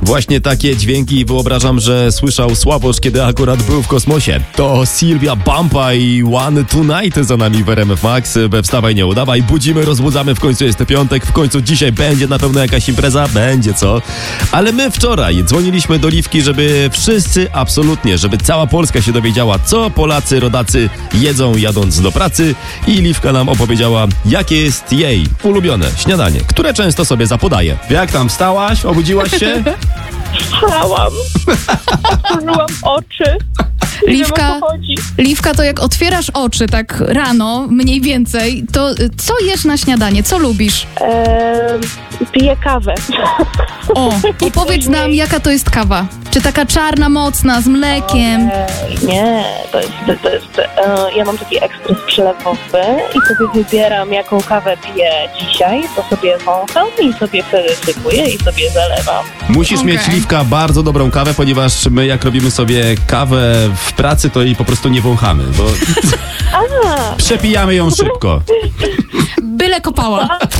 Właśnie takie dźwięki wyobrażam, że słyszał Sławosz, kiedy akurat był w kosmosie. To Sylwia Bampa i One Tonight za nami w RMF Max. We Wstawaj, nie udawaj. Budzimy, rozbudzamy, w końcu jest piątek, w końcu dzisiaj będzie na pewno jakaś impreza, będzie co. Ale my wczoraj dzwoniliśmy do Liwki, żeby wszyscy, absolutnie, żeby cała Polska się dowiedziała, co Polacy, rodacy jedzą jadąc do pracy, i Liwka nam opowiedziała, jakie jest jej ulubione śniadanie, które często sobie zapodaje. Jak tam, wstałaś? Obudziłaś się? Wstałam. Otworzyłam oczy. Liwka, to jak otwierasz oczy tak rano, mniej więcej, to co jesz na śniadanie? Co lubisz? Piję kawę. O, opowiedz nam, jaka to jest kawa. Czy taka czarna, mocna, z mlekiem? Nie, to jest ja mam taki ekspres przelewowy i sobie wybieram, jaką kawę piję dzisiaj, to sobie wącham i sobie wtedy sypuję i sobie zalewam. Musisz mieć, Liwka, bardzo dobrą kawę, ponieważ my jak robimy sobie kawę w pracy, to jej po prostu nie wąchamy, bo przepijamy ją szybko. Byle kopała.